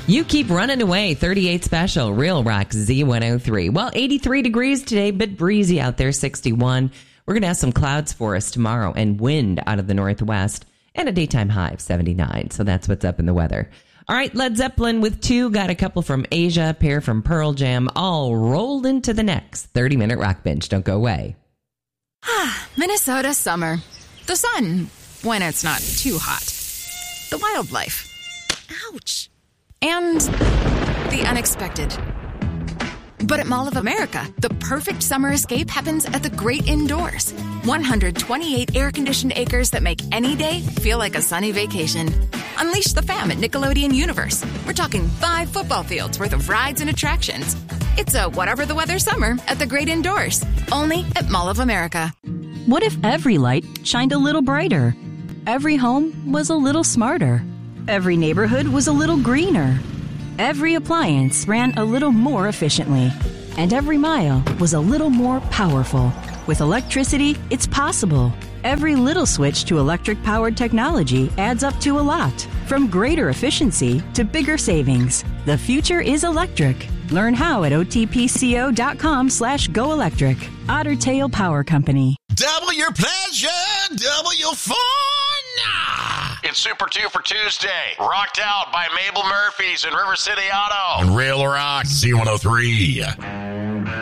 You keep running away. 38 special. Real Rock Z103. Well, 83 degrees today. Bit breezy out there. 61. We're going to have some clouds for us tomorrow and wind out of the northwest and a daytime high of 79. So that's what's up in the weather. All right. Led Zeppelin with 2. Got a couple from Asia. A pair from Pearl Jam. All rolled into the next 30-minute rock bench. Don't go away. Minnesota summer. The sun, when it's not too hot. The wildlife. Ouch. And the unexpected. But at Mall of America, the perfect summer escape happens at the great indoors. 128 air-conditioned acres that make any day feel like a sunny vacation. Unleash the fam at Nickelodeon Universe. We're talking 5 football fields worth of rides and attractions. It's a whatever the weather summer at the great indoors. Only at Mall of America. What if every light shined a little brighter? Every home was a little smarter. Every neighborhood was a little greener. Every appliance ran a little more efficiently. And every mile was a little more powerful. With electricity, it's possible. Every little switch to electric-powered technology adds up to a lot. From greater efficiency to bigger savings. The future is electric. Learn how at otpco.com/goelectric. Otter Tail Power Company. Double your pleasure, double your fun. It's Super 2 for Tuesday. Rocked Out by Mabel Murphys and River City Auto. On Real Rock Z103.